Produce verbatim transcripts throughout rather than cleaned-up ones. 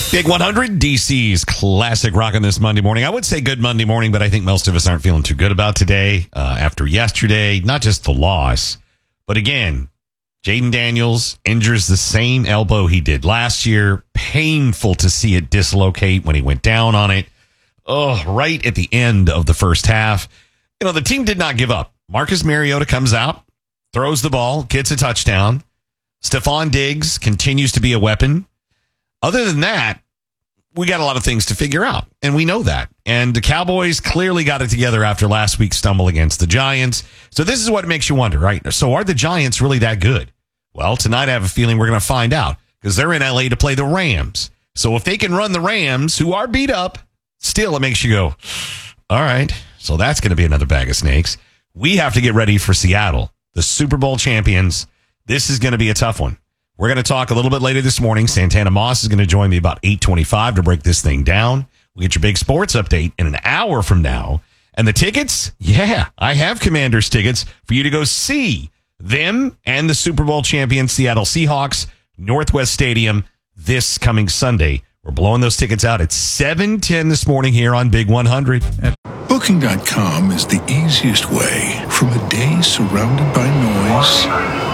Big one hundred, D C's classic rock on this Monday morning. I would say good Monday morning, but I think most of us aren't feeling too good about today uh, after yesterday. Not just the loss, but again, Jaden Daniels injures the same elbow he did last year. Painful to see it dislocate when he went down on it. Oh, right at the end of the first half. You know, the team did not give up. Marcus Mariota comes out, throws the ball, gets a touchdown. Stephon Diggs continues to be a weapon. Other than that, we got a lot of things to figure out, and we know that. And the Cowboys clearly got it together after last week's stumble against the Giants. So this is what makes you wonder, right? So are the Giants really that good? Well, tonight I have a feeling we're going to find out because they're in L A to play the Rams. So if they can run the Rams, who are beat up, still it makes you go, all right, so that's going to be another bag of snakes. We have to get ready for Seattle, the Super Bowl champions. This is going to be a tough one. We're going to talk a little bit later this morning. Santana Moss is going to join me about eight twenty-five to break this thing down. We'll get your big sports update in an hour from now. And the tickets? Yeah, I have Commanders tickets for you to go see them and the Super Bowl champion Seattle Seahawks, Northwest Stadium, this coming Sunday. We're blowing those tickets out at seven ten this morning here on Big one hundred. Booking dot com is the easiest way from a day surrounded by noise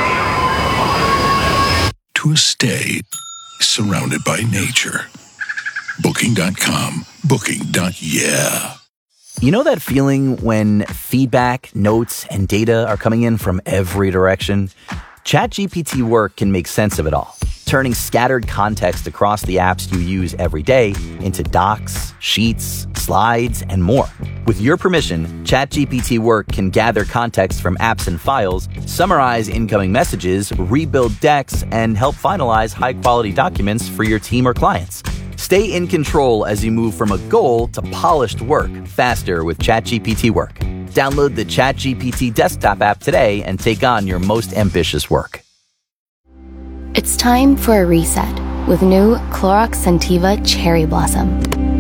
to a stay surrounded by nature. Booking dot com. Booking. Yeah. You know that feeling when feedback, notes, and data are coming in from every direction? ChatGPT Work can make sense of it all, turning scattered context across the apps you use every day into docs, sheets, slides, and more. With your permission, ChatGPT Work can gather context from apps and files, summarize incoming messages, rebuild decks, and help finalize high-quality documents for your team or clients. Stay in control as you move from a goal to polished work faster with ChatGPT Work. Download the ChatGPT desktop app today and take on your most ambitious work. It's time for a reset with new Clorox Scentiva Cherry Blossom.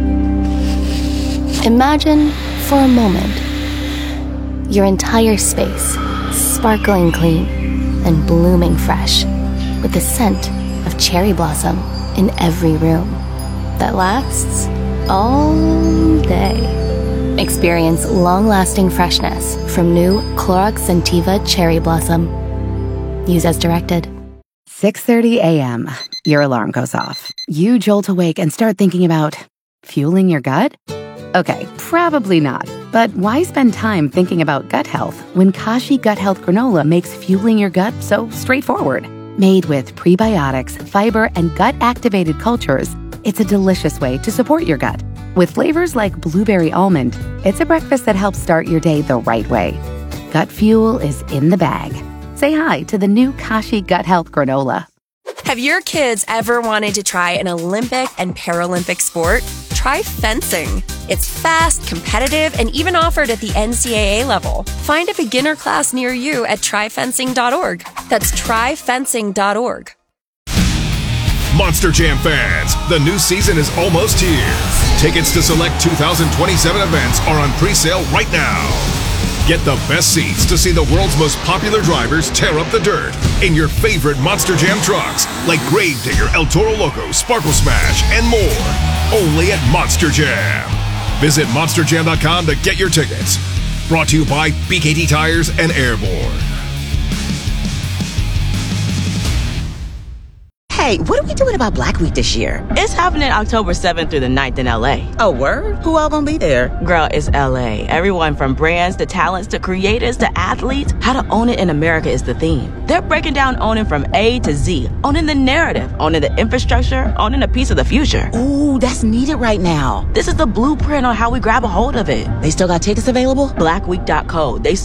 Imagine, for a moment, your entire space sparkling clean and blooming fresh with the scent of cherry blossom in every room that lasts all day. Experience long-lasting freshness from new Clorox Scentiva Cherry Blossom. Use as directed. six thirty a.m. Your alarm goes off. You jolt awake and start thinking about fueling your gut? Okay, probably not. But why spend time thinking about gut health when Kashi Gut Health Granola makes fueling your gut so straightforward? Made with prebiotics, fiber, and gut-activated cultures, it's a delicious way to support your gut. With flavors like blueberry almond, it's a breakfast that helps start your day the right way. Gut fuel is in the bag. Say hi to the new Kashi Gut Health Granola. Have your kids ever wanted to try an Olympic and Paralympic sport? Try fencing. It's fast, competitive, and even offered at the N C double A level. Find a beginner class near you at try fencing dot org. That's try fencing dot org. Monster Jam fans, the new season is almost here. Tickets to select two thousand twenty-seven events are on pre-sale right now. Get the best seats to see the world's most popular drivers tear up the dirt in your favorite Monster Jam trucks like Gravedigger, El Toro Loco, Sparkle Smash, and more. Only at Monster Jam. Visit monster jam dot com to get your tickets. Brought to you by B K T Tires and Airborne. Hey, what are we doing about Black Week this year? It's happening October seventh through the ninth in L A. Oh, word? Who all gonna be there? Girl, it's L A. Everyone from brands to talents to creators to athletes. How to own it in America is the theme. They're breaking down owning from A to Z. Owning the narrative, owning the infrastructure, owning a piece of the future. Ooh, that's needed right now. This is the blueprint on how we grab a hold of it. They still got tickets available? black week dot co. They